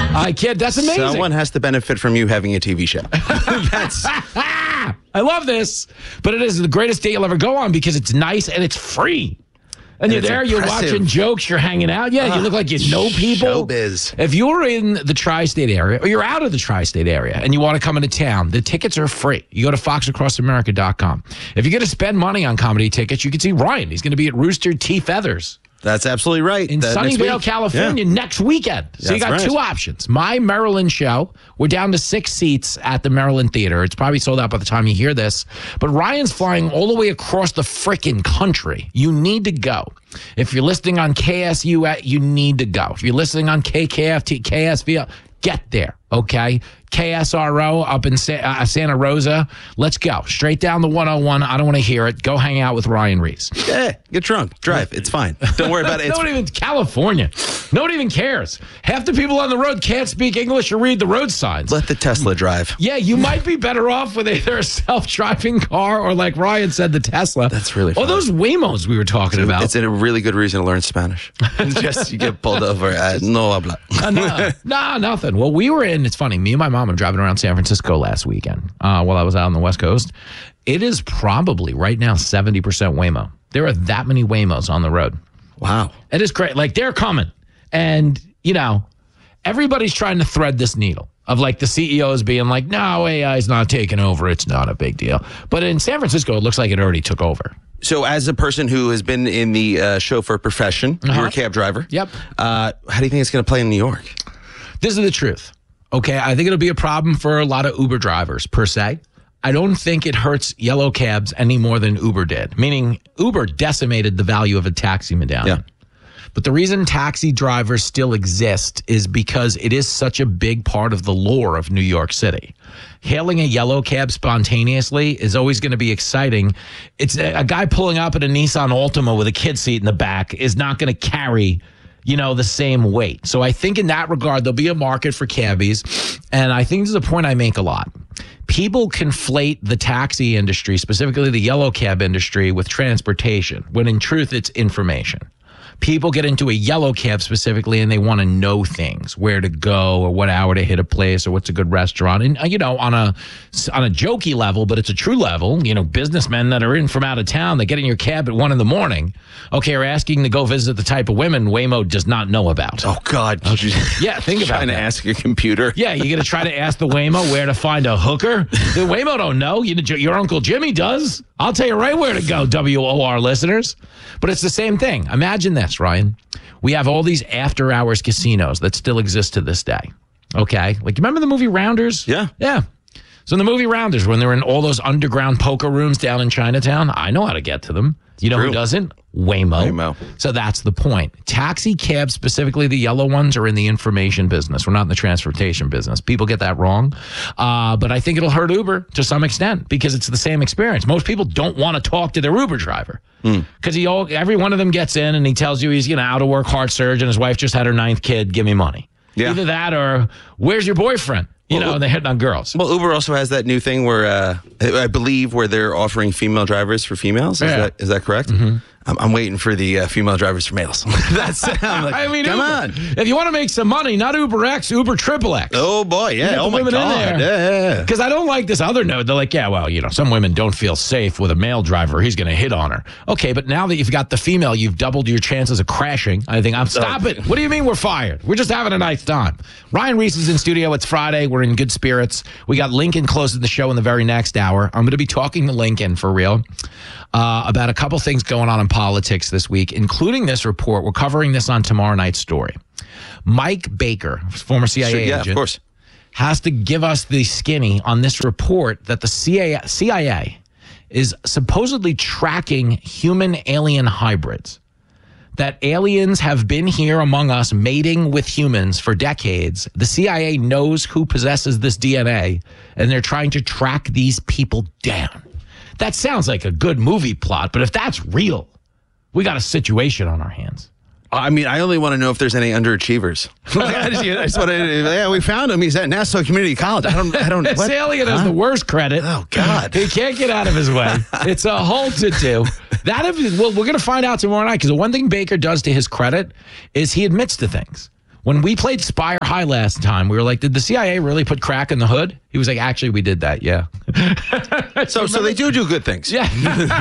I can't. That's amazing. Someone has to benefit from you having a TV show. I love this, but it is the greatest date you'll ever go on because it's nice and it's free. And you're there, you're watching jokes, you're hanging out. Yeah, you look like you know people. Showbiz. If you're in the tri-state area, or you're out of the tri-state area, and you want to come into town, the tickets are free. You go to foxacrossamerica.com. If you're going to spend money on comedy tickets, you can see Ryan. He's going to be at Rooster T. Feathers. That's absolutely right. In Sunnyvale, California, next weekend. So you got two options. My Maryland show, we're down to 6 seats at the Maryland Theater. It's probably sold out by the time you hear this. But Ryan's flying all the way across the frickin' country. You need to go. If you're listening on KSU, you need to go. If you're listening on KKFT, KSVL, get there, okay? KSRO up in Santa Rosa. Let's go. Straight down the 101. I don't want to hear it. Go hang out with Ryan Reese. Yeah, get drunk. Drive. It's fine. Don't worry about it. California. Nobody even cares. Half the people on the road can't speak English or read the road signs. Let the Tesla drive. Yeah, you might be better off with either a self-driving car or, like Ryan said, the Tesla. That's really fun. Or those Waymos we were talking about. It's a really good reason to learn Spanish. Just you get pulled over. No habla. No, nothing. Well, we were in, it's funny, me and my mom were driving around San Francisco last weekend while I was out on the West Coast. It is probably right now 70% Waymo. There are that many Waymos on the road. Wow. It is great. Like, they're coming. And, you know, everybody's trying to thread this needle of, like, the CEOs being like, no, AI is not taking over. It's not a big deal. But in San Francisco, it looks like it already took over. So as a person who has been in the chauffeur profession, you're a cab driver. Yep. How do you think it's going to play in New York? This is the truth. Okay, I think it'll be a problem for a lot of Uber drivers, per se. I don't think it hurts yellow cabs any more than Uber did, meaning Uber decimated the value of a taxi medallion. Yeah. But the reason taxi drivers still exist is because it is such a big part of the lore of New York City. Hailing a yellow cab spontaneously is always going to be exciting. It's a guy pulling up in a Nissan Altima with a kid seat in the back is not going to carry, you know, the same weight. So I think in that regard, there'll be a market for cabbies. And I think this is a point I make a lot. People conflate the taxi industry, specifically the yellow cab industry, with transportation, when in truth, it's information. People get into a yellow cab specifically and they want to know things, where to go or what hour to hit a place or what's a good restaurant. And, you know, on a jokey level, but it's a true level, you know, businessmen that are in from out of town, they get in your cab at 1 a.m, okay, are asking to go visit the type of women Waymo does not know about. Oh, God. Yeah, think about it. Trying to ask your computer. Yeah, you're going to try to ask the Waymo where to find a hooker? The Waymo don't know. Your Uncle Jimmy does. I'll tell you right where to go, WOR listeners. But it's the same thing. Imagine this, Ryan. We have all these after-hours casinos that still exist to this day. Okay? Like, you remember the movie Rounders? Yeah. Yeah. So in the movie Rounders, when they're in all those underground poker rooms down in Chinatown, I know how to get to them. You know who doesn't? Waymo. So that's the point. Taxi cabs, specifically the yellow ones, are in the information business. We're not in the transportation business. People get that wrong. But I think it'll hurt Uber to some extent because it's the same experience. Most people don't want to talk to their Uber driver because every one of them gets in and he tells you he's out of work heart surgeon. His wife just had her 9th kid. Give me money. Yeah. Either that or where's your boyfriend? And they're hitting on girls. Well, Uber also has that new thing where I believe where they're offering female drivers for females. Is that correct? Mm-hmm. I'm waiting for the female drivers for males. That's I'm like, come Uber. on. If you want to make some money, not Uber X, Uber XXX. Oh, boy. Yeah. Oh, my God. Yeah. Because I don't like this other note. They're like, yeah, well, some women don't feel safe with a male driver. He's going to hit on her. Okay, but now that you've got the female, you've doubled your chances of crashing. I think, stop it. What do you mean we're fired? We're just having a nice time. Ryan Reese is in studio. It's Friday. We're in good spirits. We got Lincoln closing the show in the very next hour. I'm going to be talking to Lincoln for real about a couple things going on in politics this week, including this report. We're covering this on tomorrow night's story. Mike Baker, former CIA agent, of course, has to give us the skinny on this report that the CIA is supposedly tracking human alien hybrids. That aliens have been here among us mating with humans for decades. The CIA knows who possesses this DNA, and they're trying to track these people down. That sounds like a good movie plot, but if that's real, we got a situation on our hands. I mean, I only want to know if there's any underachievers. I just want to, we found him. He's at Nassau Community College. I don't. This alien has the worst credit. Oh, God. He can't get out of his way. It's a whole to-do. We're going to find out tomorrow night, because the one thing Baker does to his credit is he admits to things. When we played Spire High last time, we were like, did the CIA really put crack in the hood? He was like, actually, we did that, yeah. So they do good things. Yeah.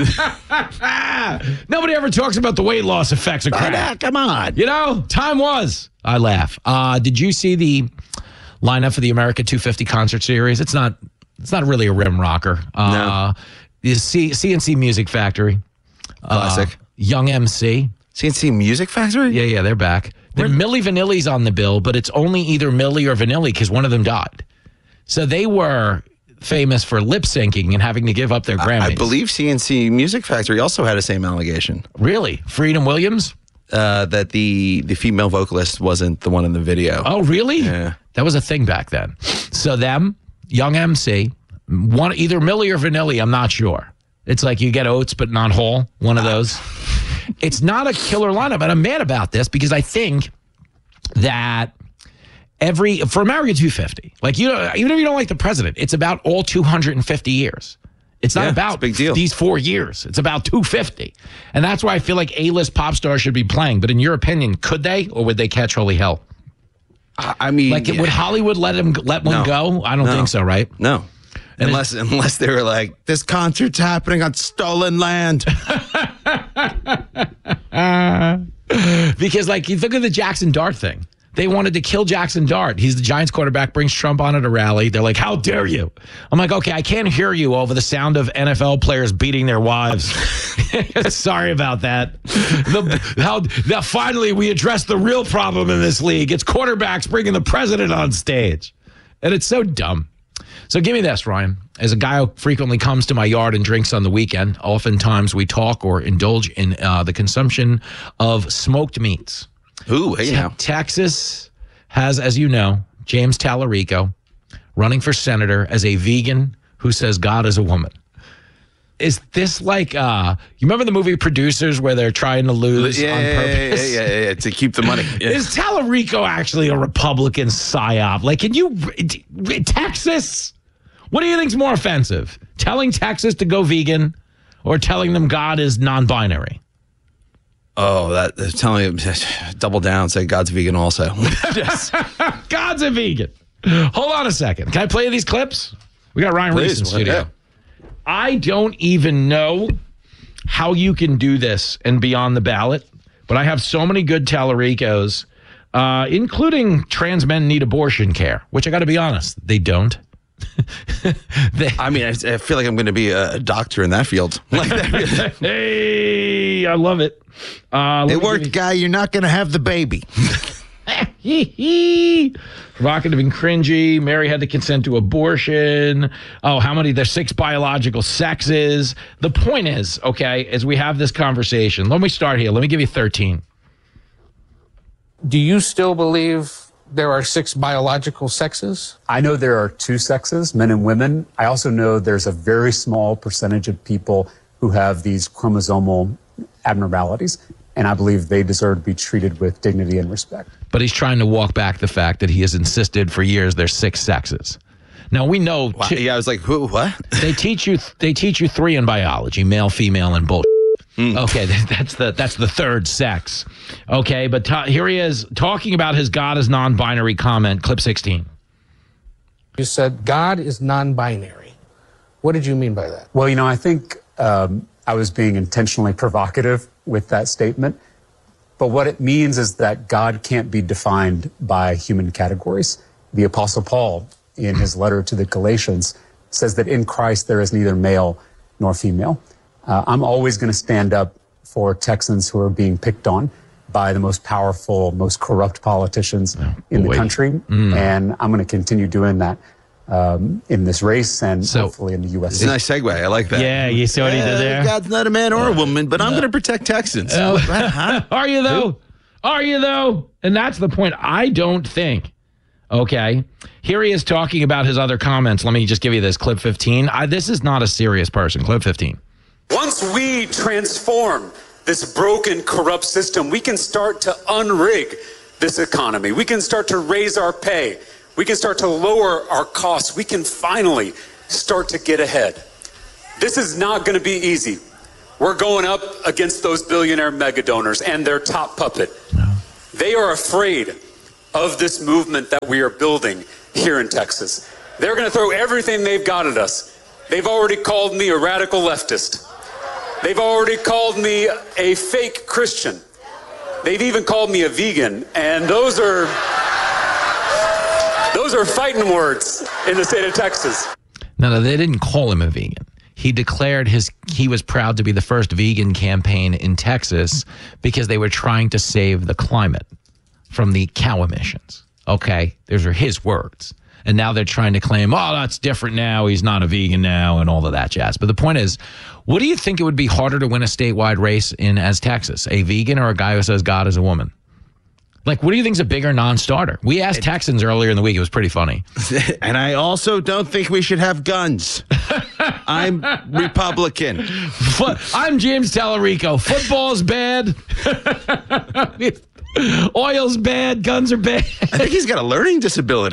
Nobody ever talks about the weight loss effects of crack. Come on. You know, time was. I laugh. Did you see the lineup for the America 250 concert series? It's not really a rim rocker. No. The CNC Music Factory. Classic. Young MC. CNC Music Factory? Yeah, they're back. Milli Vanilli's on the bill, but it's only either Milli or Vanilli because one of them died. So they were famous for lip syncing and having to give up their Grammys. I believe CNC Music Factory also had the same allegation. Really? Freedom Williams? That the female vocalist wasn't the one in the video. Oh, really? Yeah. That was a thing back then. So them, Young MC, either Milli or Vanilli, I'm not sure. It's like you get oats but not whole, one of those. It's not a killer lineup, and I'm mad about this because I think that for America 250, like even if you don't like the president, it's about all 250 years. It's not about it's a big deal. These 4 years. It's about 250. And that's why I feel like A-list pop stars should be playing. But in your opinion, could they or would they catch holy hell? I mean, would Hollywood let one go? I don't think so, right? No. And unless they were like, this concert's happening on stolen land. Because you look at the Jackson Dart thing. They wanted to kill Jackson Dart. He's the Giants quarterback, brings Trump on at a rally. They're like, how dare you? I'm like, okay, I can't hear you over the sound of NFL players beating their wives. Sorry about that. Now finally we addressed the real problem in this league. It's quarterbacks bringing the president on stage. And it's so dumb. So give me this, Ryan. As a guy who frequently comes to my yard and drinks on the weekend, oftentimes we talk or indulge in the consumption of smoked meats. Ooh, hey now. Texas has, as you know, James Tallarico running for senator as a vegan who says God is a woman. Is this like, you remember the movie Producers where they're trying to lose on purpose? Yeah, to keep the money. Yeah. Is Tallarico actually a Republican psyop? Texas? What do you think's more offensive? Telling Texas to go vegan or telling them God is non-binary? Oh, that's telling him, double down, say God's vegan also. God's a vegan. Hold on a second. Can I play these clips? We got Ryan Reese in the studio. Yeah. I don't even know how you can do this and be on the ballot, but I have so many good Tallaricos, including trans men need abortion care, which I got to be honest, they don't. I feel like I'm going to be a doctor in that field. Hey, I love it. It worked, guy. You're not going to have the baby. Provocative and cringy. Mary had to consent to abortion. Oh, how many? There's 6 biological sexes. The point is, okay, as we have this conversation, let me start here. Let me give you 13. Do you still believe there are 6 biological sexes? I know there are 2 sexes, men and women. I also know there's a very small percentage of people who have these chromosomal abnormalities, and I believe they deserve to be treated with dignity and respect. But he's trying to walk back the fact that he has insisted for years there's 6 sexes. Now we know. Wow. Yeah, I was like, who? What? They teach you 3 in biology: male, female, and bull. Okay, that's the 3rd sex. Okay, but here he is talking about his God is non-binary comment, clip 16. You said God is non-binary. What did you mean by that? Well, I think I was being intentionally provocative with that statement. But what it means is that God can't be defined by human categories. The Apostle Paul, in his letter to the Galatians, says that in Christ there is neither male nor female. I'm always going to stand up for Texans who are being picked on by the most powerful, most corrupt politicians in the country. And I'm going to continue doing that in this race and hopefully in the U.S. It's a nice segue. I like that. Yeah, you see what he did there? God's not a man or a woman, but I'm going to protect Texans. Are you, though? Are you, though? And that's the point. I don't think. Okay. Here he is talking about his other comments. Let me just give you this. Clip 15. This is not a serious person. Clip 15. Once we transform this broken, corrupt system, we can start to unrig this economy. We can start to raise our pay. We can start to lower our costs. We can finally start to get ahead. This is not going to be easy. We're going up against those billionaire mega donors and their top puppet. They are afraid of this movement that we are building here in Texas. They're going to throw everything they've got at us. They've already called me a radical leftist. They've already called me a fake Christian. They've even called me a vegan, and those are fighting words in the state of Texas. No, they didn't call him a vegan. He declared he was proud to be the first vegan campaign in Texas because they were trying to save the climate from the cow emissions. Okay, those are his words. And now they're trying to claim, oh, that's different now. He's not a vegan now and all of that jazz. But the point is, what do you think it would be harder to win a statewide race in as Texas? A vegan or a guy who says God is a woman? Like, what do you think is a bigger non-starter? We asked Texans earlier in the week. It was pretty funny. And I also don't think we should have guns. I'm Republican. I'm James Tallarico. Football's bad. Oil's bad. Guns are bad. I think he's got a learning disability.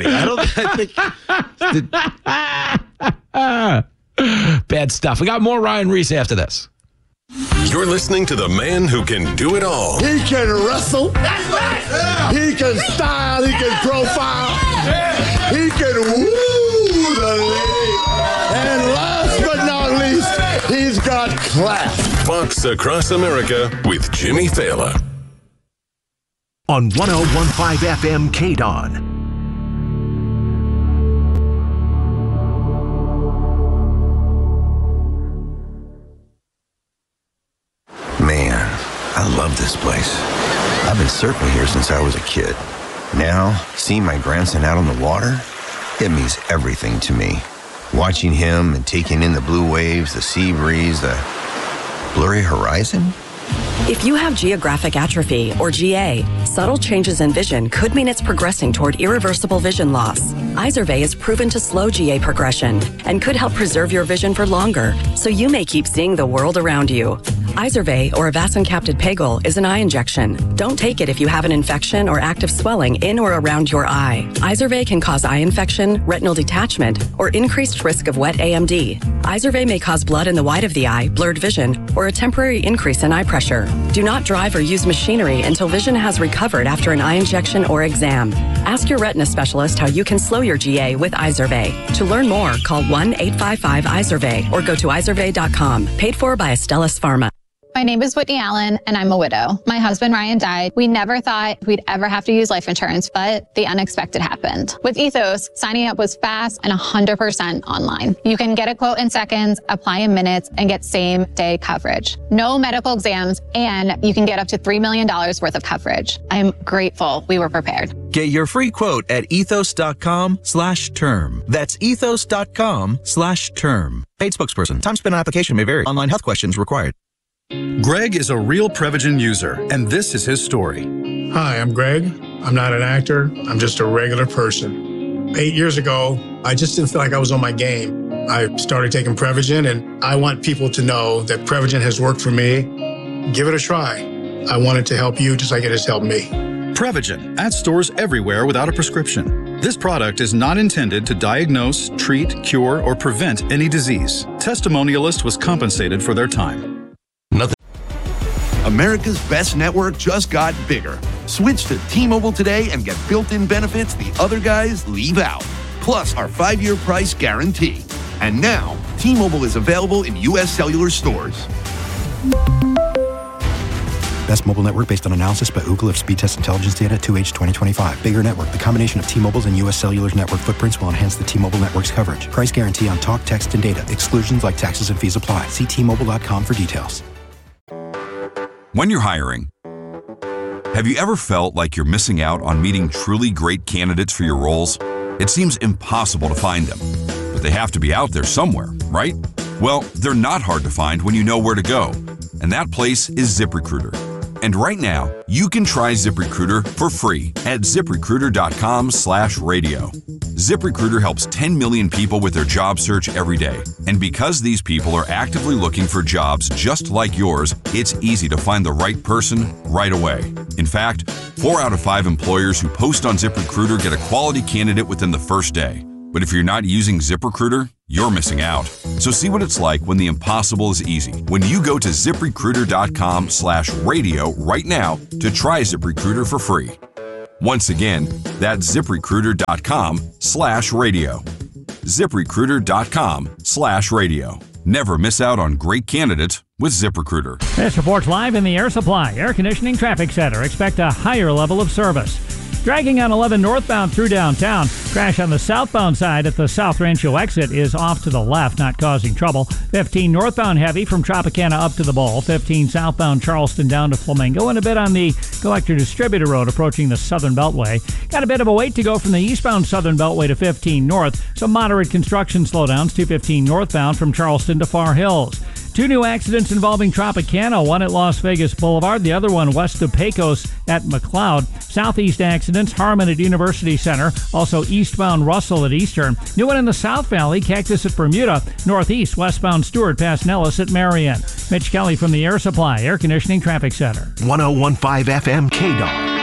Bad stuff. We got more Ryan Reese after this. You're listening to the man who can do it all. He can wrestle. That's right. He can style. He can profile. He can woo the league. And last but not least, he's got class. Fox Across America with Jimmy Fallon. On 101.5 FM KDON. Man, I love this place. I've been surfing here since I was a kid. Now, seeing my grandson out on the water, it means everything to me. Watching him and taking in the blue waves, the sea breeze, the blurry horizon. If you have geographic atrophy, or GA, subtle changes in vision could mean it's progressing toward irreversible vision loss. Izervay is proven to slow GA progression and could help preserve your vision for longer, so you may keep seeing the world around you. Izervay, or avacincaptad pegol, is an eye injection. Don't take it if you have an infection or active swelling in or around your eye. Izervay can cause eye infection, retinal detachment, or increased risk of wet AMD. Izervay may cause blood in the white of the eye, blurred vision, or a temporary increase in eye pressure. Do not drive or use machinery until vision has recovered after an eye injection or exam. Ask your retina specialist how you can slow your GA with Izervay. To learn more, call 1-855-IZERVAY or go to izervay.com. Paid for by Astellas Pharma. My name is Whitney Allen, and I'm a widow. My husband, Ryan, died. We never thought we'd ever have to use life insurance, but the unexpected happened. With Ethos, signing up was fast and 100% online. You can get a quote in seconds, apply in minutes, and get same-day coverage. No medical exams, and you can get up to $3 million worth of coverage. I'm grateful we were prepared. Get your free quote at ethos.com/term. That's ethos.com/term. Paid spokesperson. Time spent on application may vary. Online health questions required. Greg is a real Prevagen user, and this is his story. Hi, I'm Greg. I'm not an actor. I'm just a regular person. 8 years ago, I just didn't feel like I was on my game. I started taking Prevagen, and I want people to know that Prevagen has worked for me. Give it a try. I want it to help you just like it has helped me. Prevagen, at stores everywhere without a prescription. This product is not intended to diagnose, treat, cure, or prevent any disease. Testimonialist was compensated for their time. America's best network just got bigger. Switch to T-Mobile today and get built-in benefits the other guys leave out. Plus our 5-year price guarantee. And now, T-Mobile is available in U.S. cellular stores. Best mobile network based on analysis by Ookla of speed test intelligence data 2H 2025. Bigger network. The combination of T-Mobile's and U.S. Cellular's network footprints will enhance the T-Mobile network's coverage. Price guarantee on talk, text, and data. Exclusions like taxes and fees apply. See T-Mobile.com for details. When you're hiring, have you ever felt like you're missing out on meeting truly great candidates for your roles? It seems impossible to find them, but they have to be out there somewhere, right? Well, they're not hard to find when you know where to go, and that place is ZipRecruiter. And right now, you can try ZipRecruiter for free at ZipRecruiter.com/radio. ZipRecruiter helps 10 million people with their job search every day. And because these people are actively looking for jobs just like yours, it's easy to find the right person right away. In fact, 4 out of 5 employers who post on ZipRecruiter get a quality candidate within the first day. But if you're not using ZipRecruiter, you're missing out. So see what it's like when the impossible is easy. When you go to ZipRecruiter.com/radio right now to try ZipRecruiter for free. Once again, that's ZipRecruiter.com/radio. ZipRecruiter.com/radio. Never miss out on great candidates with ZipRecruiter. This report's live in the Air Supply Air Conditioning Traffic Center. Expect a higher level of service. Dragging on 11 northbound through downtown. Crash on the southbound side at the South Rancho exit is off to the left, not causing trouble. 15 northbound heavy from Tropicana up to the Bowl. 15 southbound Charleston down to Flamingo. And a bit on the Collector Distributor Road approaching the Southern Beltway. Got a bit of a wait to go from the eastbound Southern Beltway to 15 north. Some moderate construction slowdowns. 215 northbound from Charleston to Far Hills. 2 new accidents involving Tropicana, one at Las Vegas Boulevard, the other one west of Pecos at McLeod. Southeast accidents, Harmon at University Center, also eastbound Russell at Eastern. New one in the South Valley, Cactus at Bermuda, northeast westbound Stewart past Nellis at Marion. Mitch Kelly from the Air Supply Air Conditioning Traffic Center. 101.5 FM KDAW.